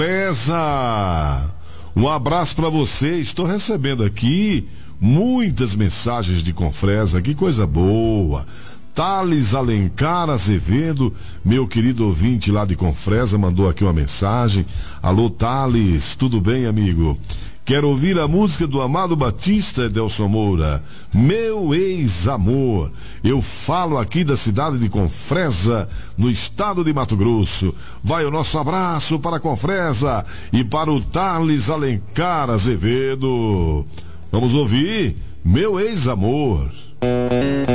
Confresa, um abraço para você. Estou recebendo aqui muitas mensagens de Confresa, que coisa boa. Thales Alencar Azevedo, meu querido ouvinte lá de Confresa, mandou aqui uma mensagem. Alô, Thales, tudo bem, amigo? Quero ouvir a música do Amado Batista, Edelson Moura, Meu Ex-Amor. Eu falo aqui da cidade de Confresa, no estado de Mato Grosso. Vai o nosso abraço para Confresa e para o Thales Alencar Azevedo. Vamos ouvir Meu Ex-Amor.